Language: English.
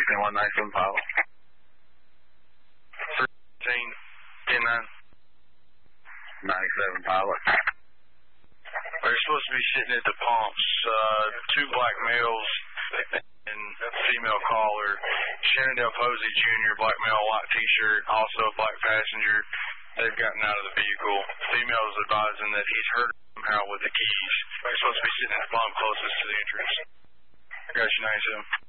Houston 197 pilot. 13, 10-9. 97 pilot. They're supposed to be sitting at the pumps. Two black males and a female caller. Shenandoah Posey Jr., black male, white t-shirt, also a black passenger. They've gotten out of the vehicle. Female's advising that he's hurt somehow with the keys. They're supposed to be sitting at the pump closest to the entrance. Got you, 97.